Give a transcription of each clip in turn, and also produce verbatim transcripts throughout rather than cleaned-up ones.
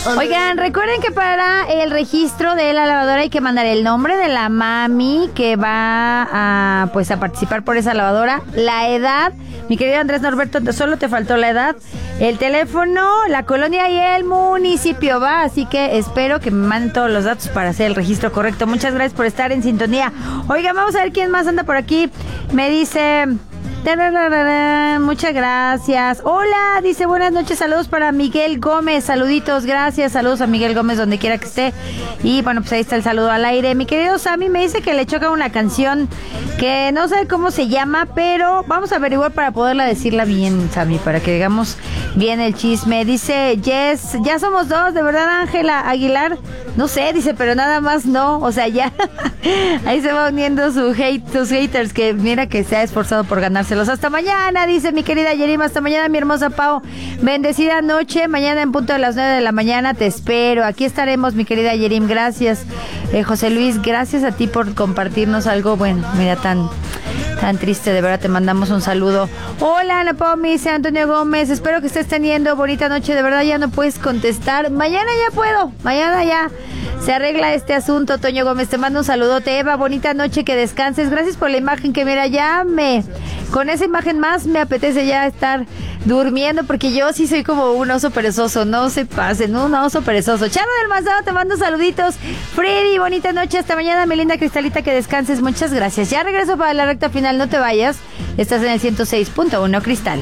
Oigan, recuerden que para el registro de la lavadora hay que mandar el nombre de la mami que va a, pues, a participar por esa lavadora, la edad. Mi querido Andrés Norberto, solo te faltó la edad, el teléfono, la colonia y el municipio, va. Así que espero que me manden todos los datos para hacer el registro correcto. Muchas gracias por estar en sintonía. Oigan, vamos a ver quién más anda por aquí. Me dice... Muchas gracias. Hola, dice buenas noches, saludos para Miguel Gómez, saluditos, gracias, saludos a Miguel Gómez donde quiera que esté. Y bueno, pues ahí está el saludo al aire. Mi querido Sammy me dice que le choca una canción que no sé cómo se llama, pero vamos a averiguar para poderla decirla bien, Sammy, para que digamos bien el chisme. Dice Yes, ya somos dos, de verdad, Ángela Aguilar. No sé, dice, pero nada más no, o sea, ya ahí se va uniendo su hate, sus haters, que mira que se ha esforzado por ganárselos. Hasta mañana, dice mi querida Yerim, hasta mañana, mi hermosa Pau. Bendecida noche, mañana en punto de las nueve de la mañana te espero. Aquí estaremos, mi querida Yerim, gracias. Eh, José Luis, gracias a ti por compartirnos algo, bueno, mira, tan... tan triste, de verdad, te mandamos un saludo. Hola, Ana Pau, me dice Antonio Gómez, espero que estés teniendo bonita noche, de verdad ya no puedes contestar, mañana ya puedo, mañana ya se arregla este asunto. Toño Gómez, te mando un saludote. Eva, bonita noche, que descanses, gracias por la imagen, que mira, ya me, con esa imagen más me apetece ya estar durmiendo, porque yo sí soy como un oso perezoso, no se pasen, un oso perezoso. Chava del Mazado, te mando saluditos. Freddy, bonita noche, hasta mañana, mi linda Cristalita, que descanses, muchas gracias. Ya regreso para la recta final, no te vayas, estás en el ciento seis punto uno Cristal.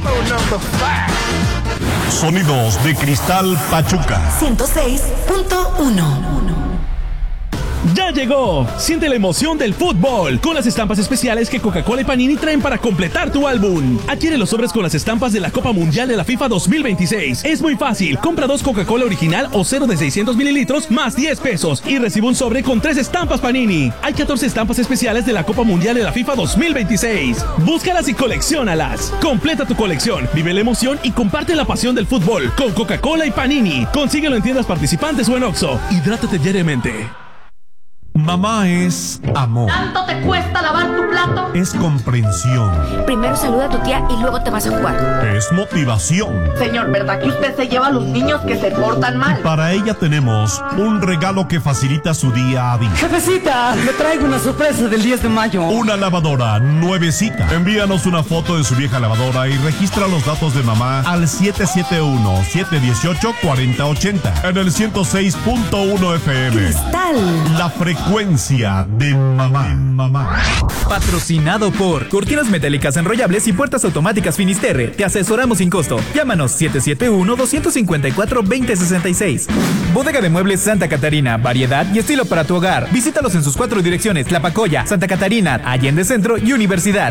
Sonidos de Cristal Pachuca. ciento seis punto uno. ¡Ya llegó! Siente la emoción del fútbol con las estampas especiales que Coca-Cola y Panini traen para completar tu álbum. Adquiere los sobres con las estampas de la Copa Mundial de la FIFA dos mil veintiséis. Es muy fácil. Compra dos Coca-Cola original o cero de seiscientos mililitros más diez pesos y recibe un sobre con tres estampas Panini. Hay catorce estampas especiales de la Copa Mundial de la FIFA dos mil veintiséis. Búscalas y colecciónalas. Completa tu colección, vive la emoción y comparte la pasión del fútbol con Coca-Cola y Panini. Consíguelo en tiendas participantes o en Oxxo. Hidrátate diariamente. Mamá es amor. ¿Tanto te cuesta lavar tu plato? Es comprensión. Primero saluda a tu tía y luego te vas a jugar. Es motivación. Señor, ¿verdad que usted se lleva a los niños que se portan mal? Para ella tenemos un regalo que facilita su día a día. Jefecita, le traigo una sorpresa del diez de mayo. Una lavadora nuevecita. Envíanos una foto de su vieja lavadora y registra los datos de mamá al siete siete uno, siete uno ocho, cuatro cero ocho cero en el ciento seis punto uno F M. Cristal. La frecuencia de mamá. mamá. Patrocinado por Cortinas Metálicas Enrollables y Puertas Automáticas Finisterre. Te asesoramos sin costo. Llámanos siete siete uno, dos cinco cuatro, dos cero seis seis. Bodega de Muebles Santa Catarina. Variedad y estilo para tu hogar. Visítalos en sus cuatro direcciones: Tlapacoya, Santa Catarina, Allende Centro y Universidad.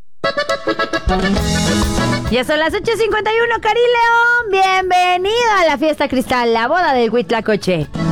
Ya son las ocho cincuenta y uno, Cari León. Bienvenida a la fiesta Cristal, la boda del Huitlacoche.